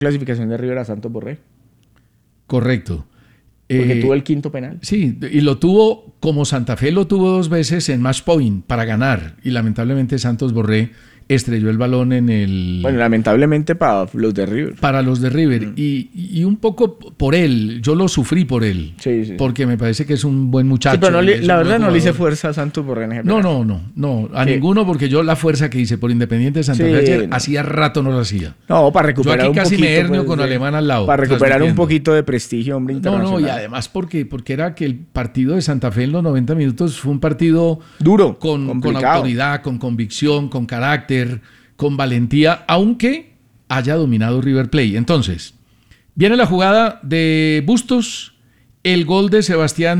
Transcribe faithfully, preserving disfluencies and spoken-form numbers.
clasificación de River a Santos Borré. Correcto. Porque Eh, tuvo el quinto penal. Sí, y lo tuvo como Santa Fe lo tuvo dos veces en match point para ganar. Y lamentablemente Santos Borré estrelló el balón en el... Bueno, lamentablemente para los de River. Para los de River. Mm. Y, y un poco por él. Yo lo sufrí por él. Sí, sí. Porque me parece que es un buen muchacho. Sí, pero no le- es la un verdad buen no le hice jugador. fuerza a Santos Borré en ese No, penal. no, no, no, a Sí. ninguno, porque yo la fuerza que hice por Independiente de Santa Sí, Fe ayer, no. hacía rato no lo hacía. No, para Yo recuperar aquí un casi poquito. me hernio pues, con de- Alemán al lado. Para recuperar un transmitiendo. poquito de prestigio, hombre, No, internacional. no, y además porque, porque era que el partido de Santa Fe en los noventa minutos fue un partido Duro, con, con complicado. autoridad, con convicción, con carácter, con valentía, aunque haya dominado River Plate. Entonces, viene la jugada de Bustos, el gol de Sebastián